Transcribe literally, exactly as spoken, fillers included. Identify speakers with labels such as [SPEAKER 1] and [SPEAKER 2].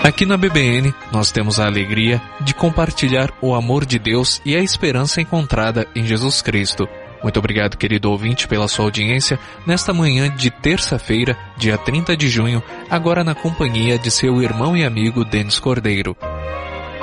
[SPEAKER 1] Aqui na B B N, nós temos a alegria de compartilhar o amor de Deus e a esperança encontrada em Jesus Cristo. Muito obrigado, querido ouvinte, pela sua audiência nesta manhã de terça-feira, dia trinta de junho, agora na companhia de seu irmão e amigo Denis Cordeiro.